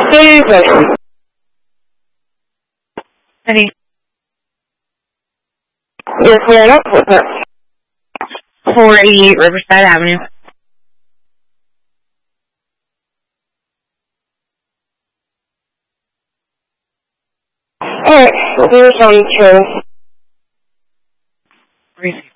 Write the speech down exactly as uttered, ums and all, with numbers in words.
David. Any You're clearing up with it. four eighty-eight Riverside Avenue. Alright, here's on two. Receive.